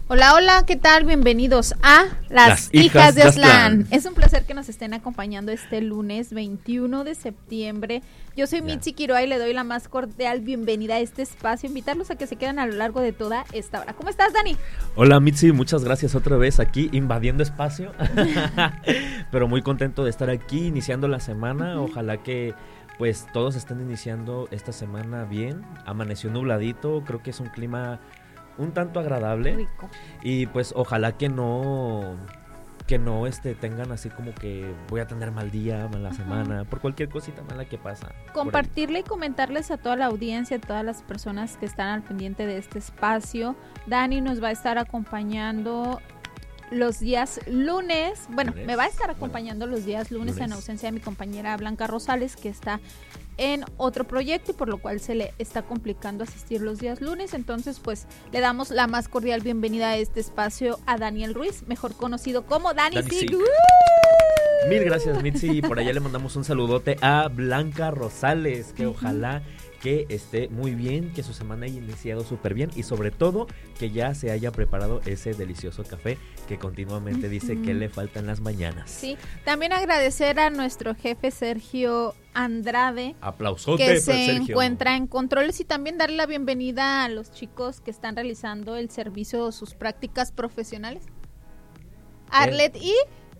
Hola, hola, ¿qué tal? Bienvenidos a Las Hijas de Aztlán. Es un placer que nos estén acompañando este lunes 21 de septiembre. Yo soy Mitzi Quiroa y le doy la más cordial bienvenida a este espacio. Invitarlos a que se queden a lo largo de toda esta hora. ¿Cómo estás, Dani? Hola, Mitzi, muchas gracias otra vez aquí invadiendo espacio. Pero muy contento de estar aquí iniciando la semana. Ojalá que pues todos estén iniciando esta semana bien. Amaneció nubladito, creo que es un clima un tanto agradable. Rico. Y pues ojalá que no tengan así como que voy a tener mal día, mala semana, por cualquier cosita mala que pasa. Compartirle y comentarles a toda la audiencia, a todas las personas que están al pendiente de este espacio. Dani nos va a estar acompañando los días lunes. Bueno, me va a estar acompañando los días lunes en ausencia de mi compañera Blanca Rosales, que está en otro proyecto y por lo cual se le está complicando asistir los días lunes. Entonces, pues, le damos la más cordial bienvenida a este espacio a Daniel Ruiz, mejor conocido como Dani Sig. Mil gracias, Mitzi. Y por allá le mandamos un saludote a Blanca Rosales, que ojalá que esté muy bien, que su semana haya iniciado súper bien y sobre todo que ya se haya preparado ese delicioso café que continuamente dice que le falta en las mañanas. Sí, también agradecer a nuestro jefe Sergio Andrade, aplausote que se Sergio. Encuentra en controles, y también darle la bienvenida a los chicos que están realizando el servicio, sus prácticas profesionales, Arlet y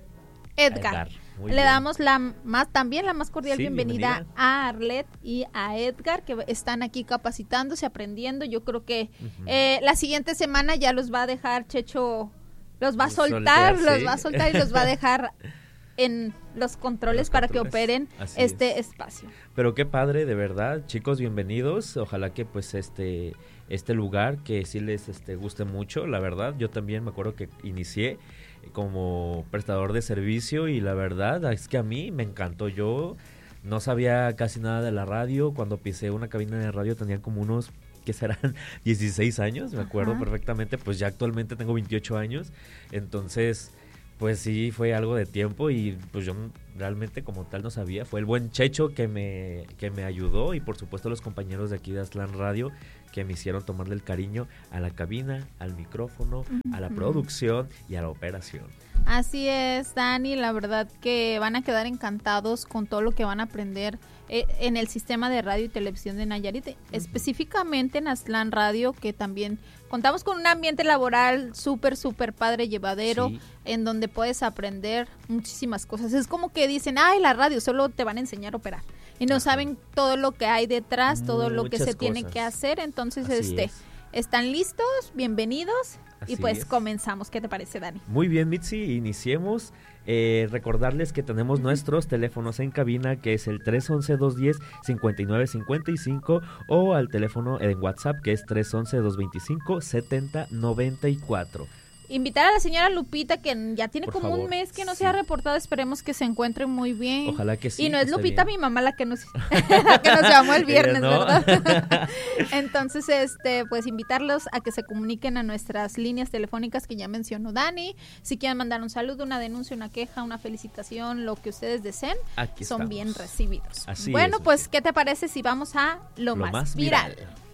Edgar. Le damos también la más cordial bienvenida a Arlet y a Edgar, que están aquí capacitándose, aprendiendo. Yo creo que la siguiente semana ya los va a dejar Checho, los va a soltar y los va a dejar en los controles para que operen espacio. Pero qué padre, de verdad, chicos, bienvenidos. Ojalá que pues este lugar que sí les guste mucho, la verdad. Yo también me acuerdo que inicié como prestador de servicio y la verdad es que a mí me encantó. Yo no sabía casi nada de la radio. Cuando pisé una cabina de radio tenía como unos, que serán 16 años, me acuerdo perfectamente. Pues ya actualmente tengo 28 años, entonces pues sí fue algo de tiempo y pues yo realmente como tal no sabía. Fue el buen Checho que me ayudó y por supuesto los compañeros de aquí de Aztlán Radio que me hicieron tomarle el cariño a la cabina, al micrófono, a la producción y a la operación. Así es, Dani, la verdad que van a quedar encantados con todo lo que van a aprender en el sistema de radio y televisión de Nayarit, específicamente en Aztlán Radio, que también contamos con un ambiente laboral súper padre, llevadero, en donde puedes aprender muchísimas cosas. Es como que dicen, ay, la radio, solo te van a enseñar a operar. Y no saben todo lo que hay detrás, todo lo que se tiene que hacer. Entonces, ¿están listos? Bienvenidos. Y pues comenzamos. ¿Qué te parece, Dani? Muy bien, Mitzi, iniciemos. Recordarles que tenemos nuestros teléfonos en cabina, que es el 311-210-5955 o al teléfono en WhatsApp, que es 311-225-7094. Invitar a la señora Lupita, que ya tiene como un mes que no se ha reportado. Esperemos que se encuentre muy bien. Ojalá que sí. Y no es Lupita, mi mamá, la que nos llamó el viernes, ¿no? ¿Verdad? Entonces, pues invitarlos a que se comuniquen a nuestras líneas telefónicas que ya mencionó Dani. Si quieren mandar un saludo, una denuncia, una queja, una felicitación, lo que ustedes deseen, aquí son estamos. bien recibidos. Así bueno, es, pues, ¿qué te parece si vamos a lo más viral?